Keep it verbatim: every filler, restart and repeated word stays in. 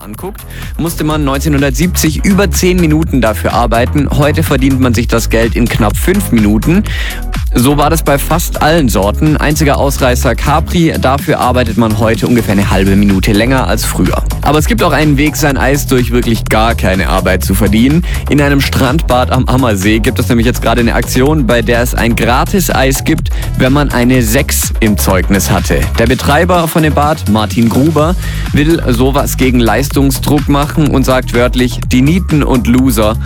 anguckt, musste man neunzehnhundertsiebzig über zehn Minuten dafür arbeiten. Heute verdient man sich das Geld in knapp fünf Minuten. So war das bei fast allen Sorten. Einziger Ausreißer Capri, dafür arbeitet man heute ungefähr eine halbe Minute länger als früher. Aber es gibt auch einen Weg, sein Eis durch wirklich gar keine Arbeit zu verdienen. In einem Strandbad am Ammersee gibt es nämlich jetzt gerade eine Aktion, bei der es ein Gratis-Eis gibt, wenn man eine sechs im Zeugnis hatte. Der Betreiber von dem Bad, Martin Gruber, will sowas gegen Leistungsdruck machen und sagt wörtlich, die Nieten und Loser